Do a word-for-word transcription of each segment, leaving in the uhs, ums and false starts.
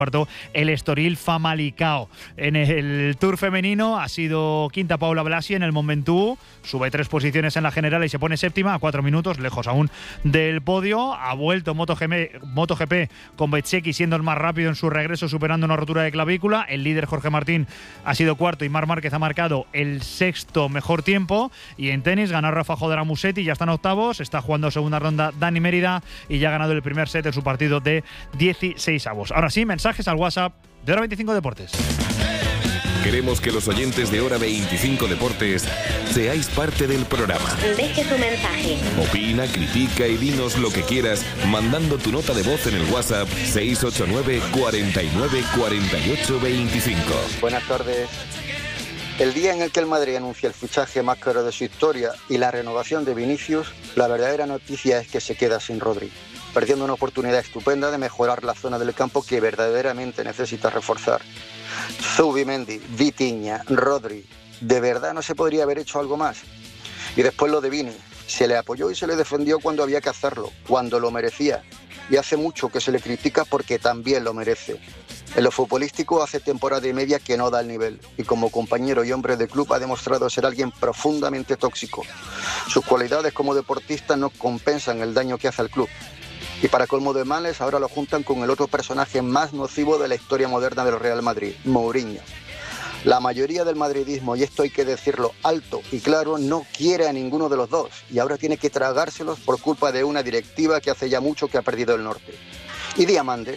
cuarto el Estoril Famalicão. En el Tour femenino ha sido quinta Paula Blasi en el Mont Ventoux, sube tres posiciones en la general y se pone séptima a cuatro minutos, lejos aún del podio. Ha vuelto MotoGP, MotoGP con Bezzecchi siendo el más rápido en su regreso, superando una rotura de clavícula. El líder Jorge Martín ha sido cuarto y Marc Márquez ha marcado el sexto mejor tiempo. Y en tenis ganó Rafa Jodera Musetti, ya están octavos, está jugando segunda ronda Dani Mérida y ya ha ganado el primer set en su partido de dieciséis avos. Ahora sí, mensajes al WhatsApp de Hora veinticinco Deportes. Queremos que los oyentes de Hora veinticinco Deportes seáis parte del programa. Deje su mensaje. Opina, critica y dinos lo que quieras mandando tu nota de voz en el WhatsApp seis ocho nueve, cuarenta y nueve, cuarenta y ocho, veinticinco. Buenas tardes. El día en el que el Madrid anuncia el fichaje más caro de su historia y la renovación de Vinicius, la verdadera noticia es que se queda sin Rodri, perdiendo una oportunidad estupenda de mejorar la zona del campo que verdaderamente necesita reforzar. Zubimendi, Vitinha, Rodri, ¿de verdad no se podría haber hecho algo más? Y después lo de Vini, se le apoyó y se le defendió cuando había que hacerlo, cuando lo merecía. Y hace mucho que se le critica porque también lo merece. En lo futbolístico hace temporada y media que no da el nivel y como compañero y hombre de club ha demostrado ser alguien profundamente tóxico. Sus cualidades como deportista no compensan el daño que hace al club. Y para colmo de males ahora lo juntan con el otro personaje más nocivo de la historia moderna del Real Madrid, Mourinho. La mayoría del madridismo, y esto hay que decirlo alto y claro, no quiere a ninguno de los dos y ahora tiene que tragárselos por culpa de una directiva que hace ya mucho que ha perdido el norte. Y Diamande,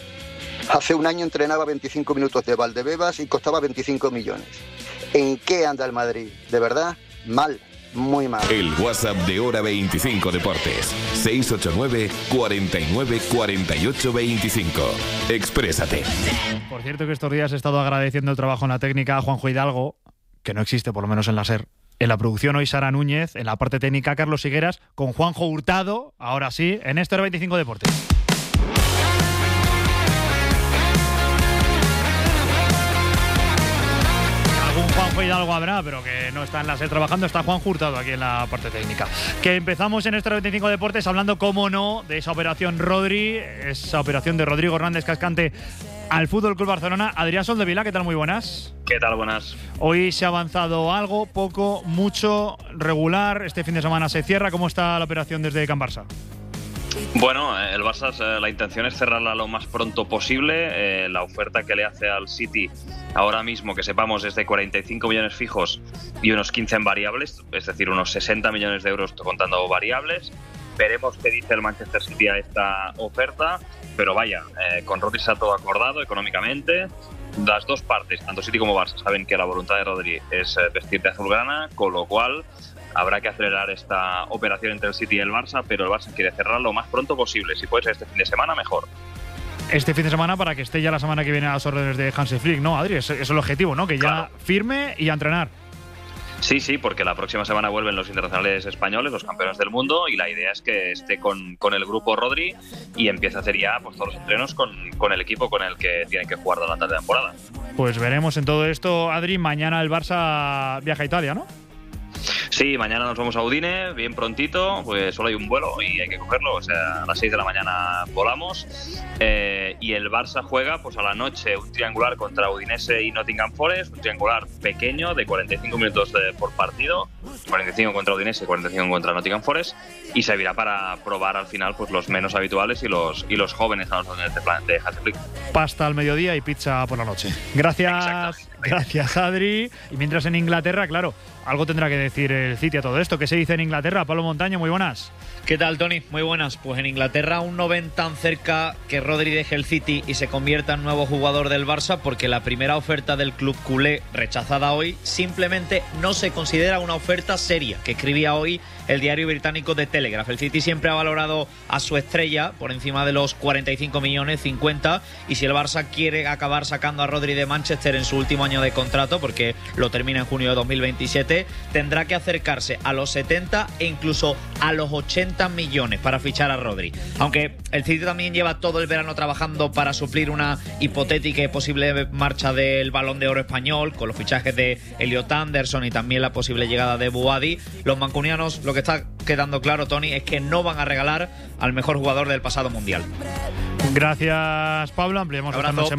hace un año entrenaba veinticinco minutos de Valdebebas y costaba veinticinco millones. ¿En qué anda el Madrid? ¿De verdad? Mal. Muy mal. El WhatsApp de Hora veinticinco Deportes seis ocho nueve, cuarenta y nueve, cuarenta y ocho, veinticinco. Exprésate. Por cierto que estos días he estado agradeciendo el trabajo en la técnica a Juanjo Hidalgo, que no existe por lo menos en la SER. En la producción hoy Sara Núñez, en la parte técnica Carlos Higueras, con Juanjo Hurtado, ahora sí, en este Hora veinticinco Deportes. Juanjo Hidalgo habrá, pero que no está en la SER trabajando, está Juan Hurtado aquí en la parte técnica. Que empezamos en este veinticinco Deportes hablando, cómo no, de esa operación Rodri, esa operación de Rodrigo Hernández Cascante al F C Barcelona. Adrián Soldevila, ¿qué tal? Muy buenas. ¿Qué tal? Buenas. Hoy se ha avanzado algo, poco, mucho, regular. Este fin de semana se cierra. ¿Cómo está la operación desde Can Barça? Bueno, el Barça, la intención es cerrarla lo más pronto posible. Eh, la oferta que le hace al City ahora mismo, que sepamos, es de cuarenta y cinco millones fijos y unos quince en variables, es decir, unos sesenta millones de euros contando variables. Veremos qué dice el Manchester City a esta oferta, pero vaya, eh, con Rodri está todo acordado económicamente. Las dos partes, tanto City como Barça, saben que la voluntad de Rodri es vestir de azulgrana, con lo cual habrá que acelerar esta operación entre el City y el Barça, pero el Barça quiere cerrarlo lo más pronto posible. Si puede ser este fin de semana, mejor. Este fin de semana para que esté ya la semana que viene a las órdenes de Hansi Flick, ¿no, Adri? Ese es el objetivo, ¿no? Que ya claro, firme y a entrenar. Sí, sí, porque la próxima semana vuelven los internacionales españoles, los campeones del mundo, y la idea es que esté con, con el grupo Rodri y empiece a hacer ya pues, todos los entrenos con, con el equipo con el que tiene que jugar durante la temporada. Pues veremos en todo esto, Adri. Mañana el Barça viaja a Italia, ¿no? Sí, mañana nos vamos a Udine, bien prontito, pues solo hay un vuelo y hay que cogerlo, o sea, a las seis de la mañana volamos, eh, y el Barça juega pues a la noche un triangular contra Udinese y Nottingham Forest, un triangular pequeño de cuarenta y cinco minutos de, por partido, cuarenta y cinco contra Udinese, cuarenta y cinco contra Nottingham Forest, y servirá para probar al final pues los menos habituales y los y los jóvenes a los de plan de Hansi Flick. Pasta al mediodía y pizza por la noche. Gracias, gracias Adri. Y mientras en Inglaterra, claro, algo tendrá que decir el City a todo esto. ¿Qué se dice en Inglaterra? Pablo Montaño, muy buenas. ¿Qué tal, Tony? Muy buenas. Pues en Inglaterra aún no ven tan cerca que Rodri deje el City y se convierta en nuevo jugador del Barça, porque la primera oferta del club culé, rechazada hoy, simplemente no se considera una oferta seria, que escribía hoy el diario británico The Telegraph. El City siempre ha valorado a su estrella por encima de los cuarenta y cinco millones, cincuenta, y si el Barça quiere acabar sacando a Rodri de Manchester en su último año de contrato, porque lo termina en junio de dos mil veintisiete, tendrá que hacer acercarse a los setenta e incluso a los ochenta millones para fichar a Rodri. Aunque el City también lleva todo el verano trabajando para suplir una hipotética y posible marcha del Balón de Oro español, con los fichajes de Elliot Anderson y también la posible llegada de Buadi. Los mancunianos, lo que está quedando claro, Tony, es que no van a regalar al mejor jugador del pasado mundial. Gracias, Pablo. Ampliamos esta noche